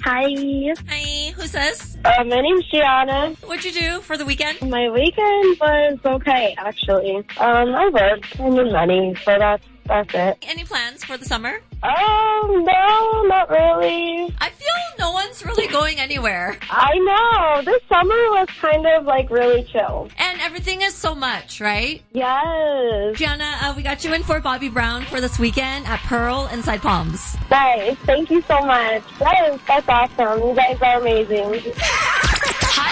Hi. Hi, who's this? My name's Gianna. What'd you do for the weekend? My weekend was okay, actually. I worked. I made money, so that's it. Any plans for the summer? No, not really. I feel no one's really going anywhere. I know. This summer was kind of like really chill. And everything is so much, right? Yes. Gianna, we got you in for Bobby Brown for this weekend at Pearl inside Palms. Nice. Thank you so much. That's awesome. You guys are amazing.